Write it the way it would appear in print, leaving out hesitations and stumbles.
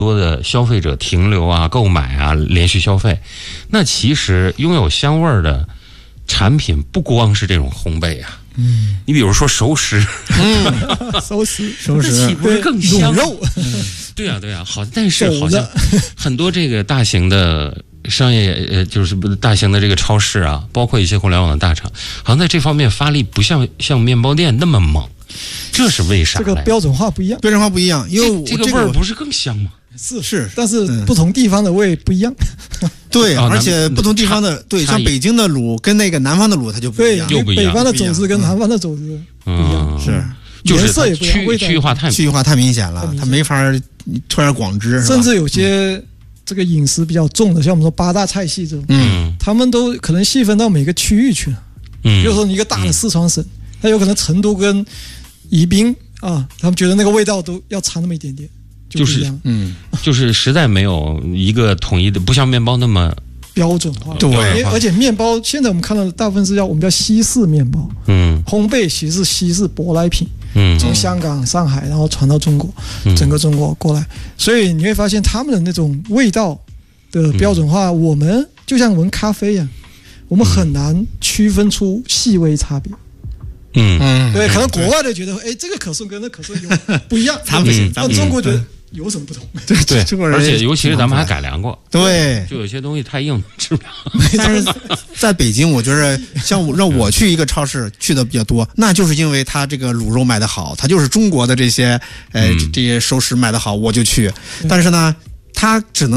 多的消费者停留啊、购买啊、连续消费。那其实拥有香味儿的产品不光是这种烘焙啊，你比如说熟食， 熟食岂不是更香？ 卤肉， 对啊，好，但是好像很多这个大型的商业就是大型的这个超市啊，包括一些互联网的大厂，好像在这方面发力不像面包店那么猛，这是为啥？ 这个标准化不一样， 因为这个味儿不是更香吗？ 是， 但是不同地方的味不一样。 对，而且不同地方的对，像北京的卤跟那个南方的卤它就不一样， 又不一样。 北方的肘子跟南方的肘子不一样， 是颜色也不一样， 区域化太明显了，它没法推而广之。 甚至有些这个饮食比较重的，像我们说8大菜系这种，他们都可能细分到每个区域去了。比如说你一个大的四川省，它有可能成都跟宜宾啊，他们觉得那个味道都要差那么一点点。 就是实在没有一个统一的，不像面包那么标准化。 对， 而且面包现在我们看到的大部分是我们叫西式面包，烘焙其实是西式舶来品，从香港、上海然后传到中国，整个中国过来，所以你会发现他们的那种味道的标准化，我们就像闻咖啡一样，我们很难区分出细微差别。对，可能国外的觉得，这个可颂跟那可颂有不一样， 咱不行， 但中国觉得有什么不同？ 对， 而且尤其是咱们还改良过， 对， 就有些东西太硬吃不了。 但是在北京，我觉得像让我去一个超市去的比较多，那就是因为它这个卤肉卖得好，它就是中国的这些这些熟食卖得好，我就去。但是呢，它只能